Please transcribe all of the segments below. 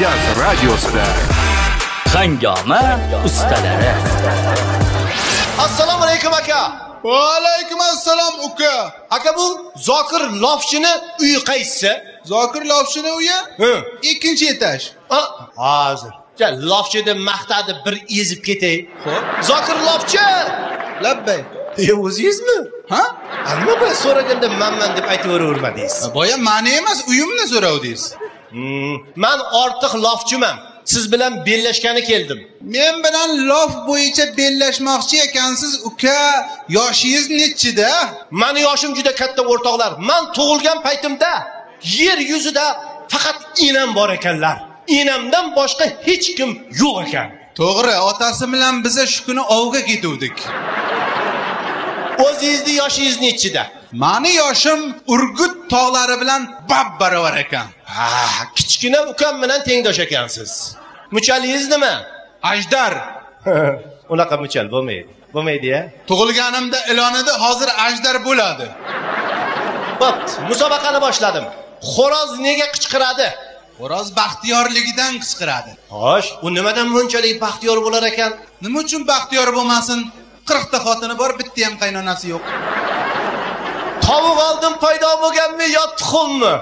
Markaz radiosida Hangoma ustalari. Assalomu alaykum aka. Va alaykum assalom uka. Aka bu Zokir Lofchini uyi qaysi? Zokir Lofchini uyi? Ikkinchi etaj. Hozir. Lofchini maqtadi bir ezib ketay. Xo'p. Zokir Lofchi. Labbay. O'zingizmi? Ha? Nima bir so'raganda manman deb aytaveravermadingiz. Boya ma'ni emas, uyimni so'ravdingiz. Men ortiq lofchiman. Siz bilan bellashgani keldim. Men bilan lof bo'yicha bellashmoqchi ekansiz uka. Yoshingiz nechida? Meni yoshim juda katta o'rtoqlar. Men tug'ilgan paytimda yer yuzida faqat enam bor ekanlar. Enamdan boshqa hech kim yo'q ekan. To'g'ri, otasi bilan biz shu kuni ovga ketuvdik. O'zingizning yoshingiz nechida? Meni yoshim Urgut tog'lari bilan bab-baravar ekan. Kichkina ukam bilan tengdosh ekansiz. Muchalingiz nima? Ajdar. Unaqa muchal bo'lmaydi. Bo'lmaydi-ya. Tug'ilganimda ilonida, hozir ajdar bo'ladi. Bo'pti, musobaqani boshladim. Xo'roz nega qichqiradi? Xo'roz baxtiyorligidan qichqiradi. Xo'sh, u nimadan bunchalik baxtiyor bo'lar ekan? Nima uchun baxtiyor bo'lmasin? 40 ta xotini bor, bitta ham qaynonasi yo'q. Tovuq oldin paydo bo'lganmi yo tuxummi?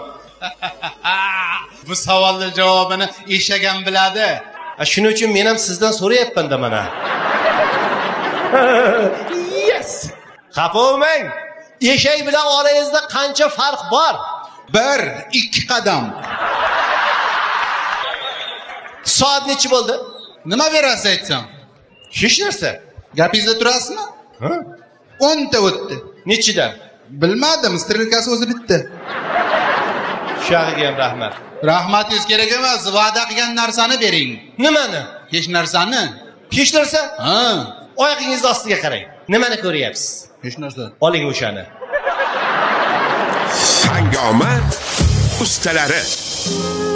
Bu savolning javobini eshagan biladi. Shuning uchun men ham sizdan so'rayapman-da mana. Yes. Xafa bo'lmang. Eshak bilan orangizda qancha farq bor? 1-2 qadam. Soat necha bo'ldi? Nima berasiz aytsam? Hech narsa. Gapingizda turasizmi? 10 ta o'tdi. Nechidan? Bilmadim, strilkasi o'zi bitdi. Shag'iga ham rahmat. Rahmatingiz kerak emas, va'da qilgan narsani bering. Nimani? Hech narsani. Hech narsa? Ha. Oyog'ingiz ostiga qarang. Nimani ko'ryapsiz? Hech narsa. Oling o'shani. Hangoma ustalari.